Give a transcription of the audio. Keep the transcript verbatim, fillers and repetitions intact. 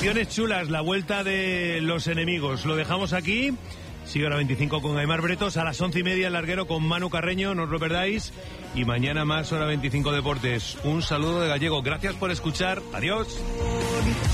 Secciones chulas, la vuelta de los enemigos. Lo dejamos aquí. Sigue hora veinticinco con Aimar Bretos. A las once y media el larguero con Manu Carreño. No os lo perdáis. Y mañana más hora veinticinco deportes. Un saludo de Gallego. Gracias por escuchar. Adiós.